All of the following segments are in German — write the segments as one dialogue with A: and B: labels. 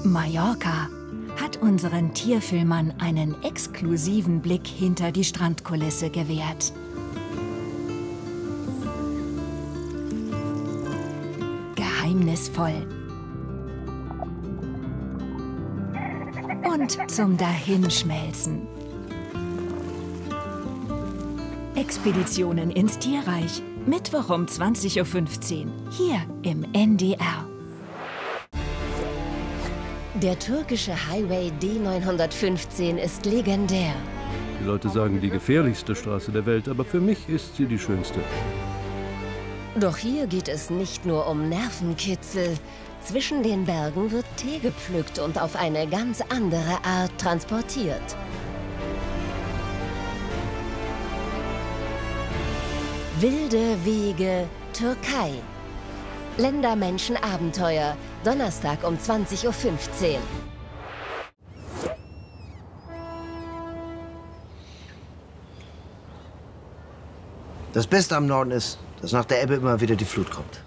A: Mallorca hat unseren Tierfilmern einen exklusiven Blick hinter die Strandkulisse gewährt. Geheimnisvoll und zum Dahinschmelzen. Expeditionen ins Tierreich, Mittwoch um 20:15 Uhr, hier im NDR.
B: Der türkische Highway D915 ist legendär.
C: Die Leute sagen, die gefährlichste Straße der Welt, aber für mich ist sie die schönste.
B: Doch hier geht es nicht nur um Nervenkitzel. Zwischen den Bergen wird Tee gepflückt und auf eine ganz andere Art transportiert. Wilde Wege, Türkei. Länder, Menschen, Abenteuer. Donnerstag um 20:15 Uhr.
D: Das Beste am Norden ist, dass nach der Ebbe immer wieder die Flut kommt.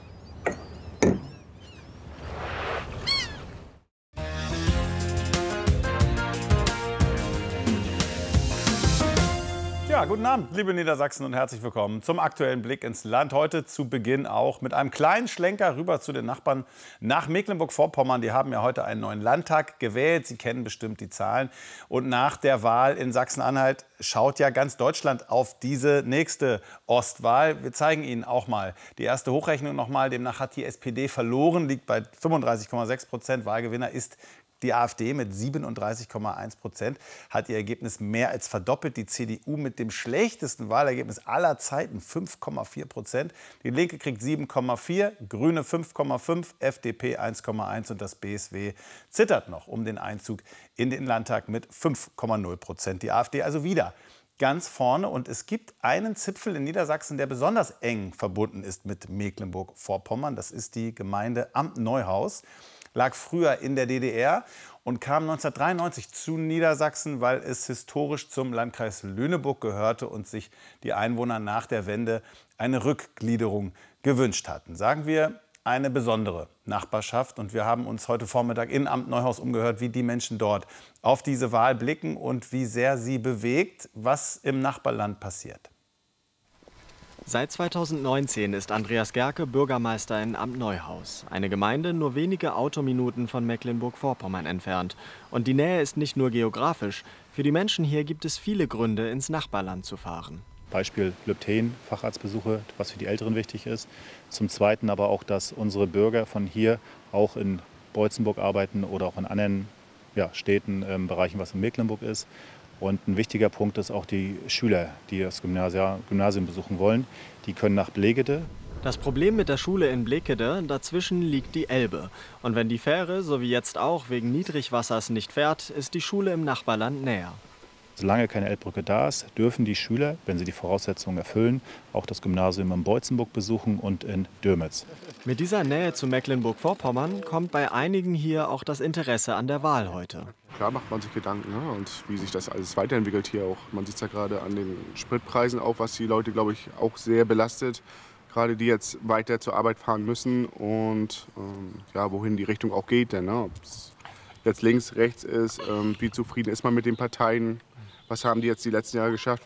E: Ja, guten Abend, liebe Niedersachsen, und herzlich willkommen zum aktuellen Blick ins Land. Heute zu Beginn auch mit einem kleinen Schlenker rüber zu den Nachbarn nach Mecklenburg-Vorpommern. Die haben ja heute einen neuen Landtag gewählt. Sie kennen bestimmt die Zahlen. Und nach der Wahl in Sachsen-Anhalt schaut ja ganz Deutschland auf diese nächste Ostwahl. Wir zeigen Ihnen auch mal die erste Hochrechnung noch mal. Demnach hat die SPD verloren, liegt bei 35,6%. Wahlgewinner ist die AfD mit 37,1%, hat ihr Ergebnis mehr als verdoppelt. Die CDU mit dem schlechtesten Wahlergebnis aller Zeiten, 5,4%. Die Linke kriegt 7,4%, Grüne 5,5%, FDP 1,1% und das BSW zittert noch um den Einzug in den Landtag mit 5,0%. Die AfD also wieder ganz vorne. Und es gibt einen Zipfel in Niedersachsen, der besonders eng verbunden ist mit Mecklenburg-Vorpommern. Das ist die Gemeinde Amt-Neuhaus. Lag früher in der DDR und kam 1993 zu Niedersachsen, weil es historisch zum Landkreis Lüneburg gehörte und sich die Einwohner nach der Wende eine Rückgliederung gewünscht hatten. Sagen wir, eine besondere Nachbarschaft. Und wir haben uns heute Vormittag in Amt Neuhaus umgehört, wie die Menschen dort auf diese Wahl blicken und wie sehr sie bewegt, was im Nachbarland passiert.
F: Seit 2019 ist Andreas Gerke Bürgermeister in Amt Neuhaus, eine Gemeinde nur wenige Autominuten von Mecklenburg-Vorpommern entfernt. Und die Nähe ist nicht nur geografisch. Für die Menschen hier gibt es viele Gründe, ins Nachbarland zu fahren.
G: Beispiel Lübten, Facharztbesuche, was für die Älteren wichtig ist. Zum Zweiten aber auch, dass unsere Bürger von hier auch in Beutzenburg arbeiten oder auch in anderen Städten, Bereichen, was in Mecklenburg ist. Und ein wichtiger Punkt ist auch die Schüler, die das Gymnasium besuchen wollen. Die können nach Bleckede.
F: Das Problem mit der Schule in Bleckede, dazwischen liegt die Elbe. Und wenn die Fähre, so wie jetzt auch, wegen Niedrigwassers nicht fährt, ist die Schule im Nachbarland näher.
G: Solange keine Elbbrücke da ist, dürfen die Schüler, wenn sie die Voraussetzungen erfüllen, auch das Gymnasium in Beutzenburg besuchen und in Dürmitz.
F: Mit dieser Nähe zu Mecklenburg-Vorpommern kommt bei einigen hier auch das Interesse an der Wahl heute.
H: Klar macht man sich Gedanken, ne? Und wie sich das alles weiterentwickelt hier auch. Man sieht es ja gerade an den Spritpreisen auch, was die Leute, glaube ich, auch sehr belastet. Gerade die jetzt weiter zur Arbeit fahren müssen und wohin die Richtung auch geht. Denn, ne? Ob es jetzt links, rechts ist, wie zufrieden ist man mit den Parteien. Was haben die jetzt die letzten Jahre geschafft?